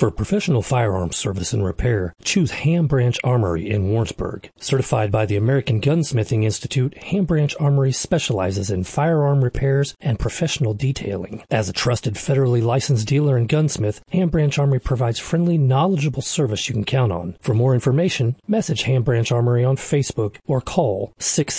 For professional firearms service and repair, choose Ham Branch Armory in Warrensburg. Certified by the American Gunsmithing Institute, Ham Branch Armory specializes in firearm repairs and professional detailing. As a trusted federally licensed dealer and gunsmith, Ham Branch Armory provides friendly, knowledgeable service you can count on. For more information, message Ham Branch Armory on Facebook or call 6